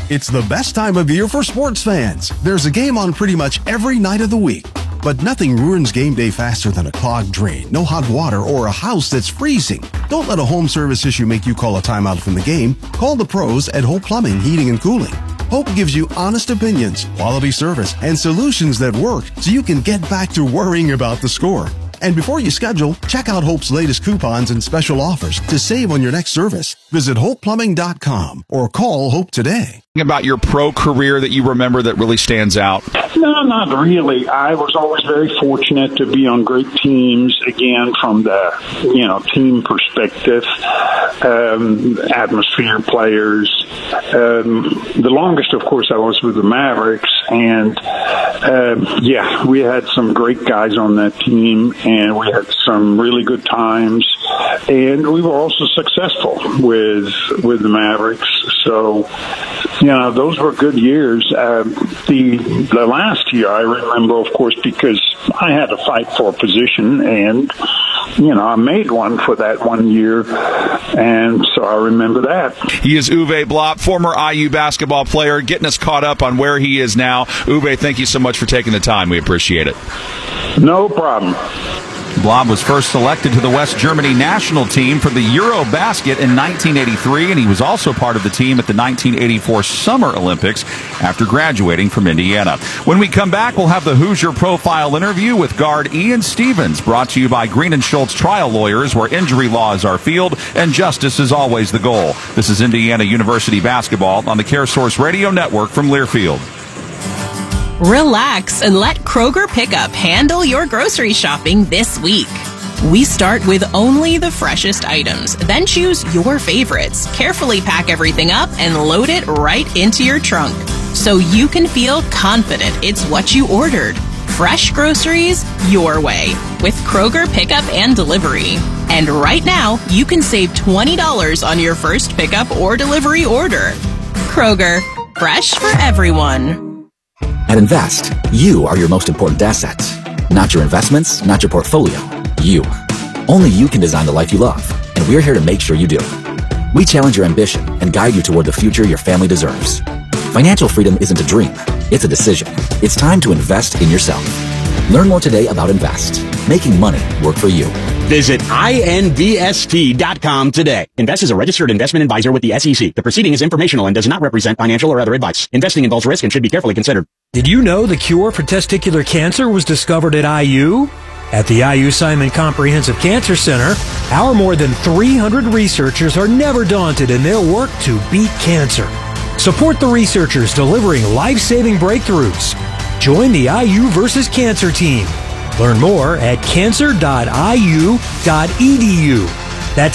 It's the best time of year for sports fans. There's a game on pretty much every night of the week. But nothing ruins game day faster than a clogged drain, no hot water, or a house that's freezing. Don't let a home service issue make you call a timeout from the game. Call the pros at Hope Plumbing, Heating, and Cooling. Hope gives you honest opinions, quality service, and solutions that work so you can get back to worrying about the score. And before you schedule, check out Hope's latest coupons and special offers to save on your next service. Visit HopePlumbing.com or call Hope today. About your pro career that you remember that really stands out? No, not really. I was always very fortunate to be on great teams, again, from the, team perspective, atmosphere, players. The longest, of course, I was with the Mavericks, and we had some great guys on that team, and we had some really good times, and we were also successful with the Mavericks. So, those were good years. The last year I remember, of course, because I had to fight for a position, and I made one for that 1 year, and so I remember that. He is Uwe Blab, former IU basketball player, getting us caught up on where he is now. Uwe, thank you so much for taking the time. We appreciate it. No problem. Blab was first selected to the West Germany national team for the Eurobasket in 1983, and he was also part of the team at the 1984 Summer Olympics after graduating from Indiana. When we come back, we'll have the Hoosier Profile interview with guard Ian Stevens, brought to you by Green & Schultz Trial Lawyers, where injury law is our field and justice is always the goal. This is Indiana University basketball on the CareSource Radio Network from Learfield. Relax and let Kroger Pickup handle your grocery shopping this week. We start with only the freshest items, then choose your favorites, carefully pack everything up, and load it right into your trunk so you can feel confident it's what you ordered. Fresh groceries your way with Kroger Pickup and Delivery. And right now, you can save $20 on your first pickup or delivery order. Kroger, fresh for everyone. At Invest, you are your most important asset. Not your investments, not your portfolio. You. Only you can design the life you love, and we're here to make sure you do. We challenge your ambition and guide you toward the future your family deserves. Financial freedom isn't a dream, it's a decision. It's time to invest in yourself. Learn more today about Invest, making money work for you. Visit invest.com today. Invest is a registered investment advisor with the SEC. The proceeding is informational and does not represent financial or other advice. Investing involves risk and should be carefully considered. Did you know the cure for testicular cancer was discovered at IU? At the IU Simon Comprehensive Cancer Center, our more than 300 researchers are never daunted in their work to beat cancer. Support the researchers delivering life-saving breakthroughs. Join the IU versus Cancer team. Learn more at cancer.iu.edu. That's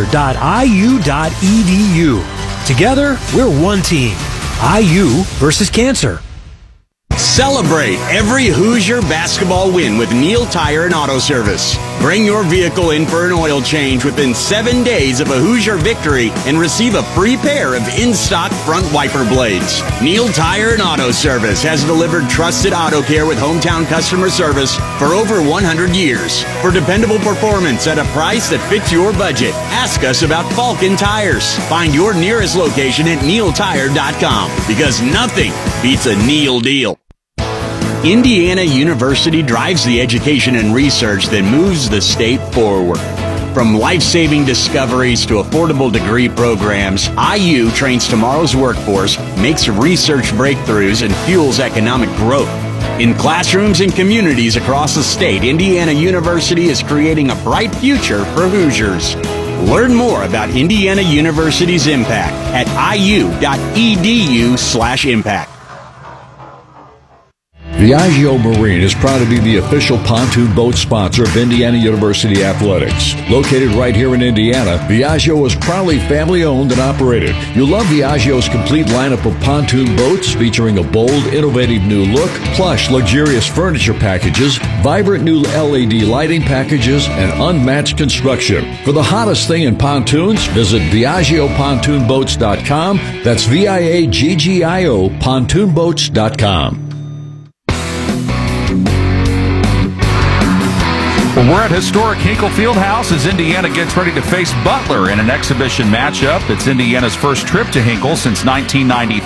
cancer.iu.edu. Together, we're one team. IU versus Cancer. Celebrate every Hoosier basketball win with Neil Tire and Auto Service. Bring your vehicle in for an oil change within 7 days of a Hoosier victory and receive a free pair of in-stock front wiper blades. Neil Tire and Auto Service has delivered trusted auto care with hometown customer service for over 100 years. For dependable performance at a price that fits your budget, ask us about Falcon Tires. Find your nearest location at neiltire.com because nothing beats a Neil deal. Indiana University drives the education and research that moves the state forward. From life-saving discoveries to affordable degree programs, IU trains tomorrow's workforce, makes research breakthroughs, and fuels economic growth. In classrooms and communities across the state, Indiana University is creating a bright future for Hoosiers. Learn more about Indiana University's impact at iu.edu/impact. Viaggio Marine is proud to be the official pontoon boat sponsor of Indiana University Athletics. Located right here in Indiana, Viaggio is proudly family-owned and operated. You'll love Viaggio's complete lineup of pontoon boats featuring a bold, innovative new look, plush, luxurious furniture packages, vibrant new LED lighting packages, and unmatched construction. For the hottest thing in pontoons, visit ViaggioPontoonBoats.com. That's VIAGGIO pontoonboats.com. Well, we're at historic Hinkle Fieldhouse as Indiana gets ready to face Butler in an exhibition matchup. It's Indiana's first trip to Hinkle since 1993.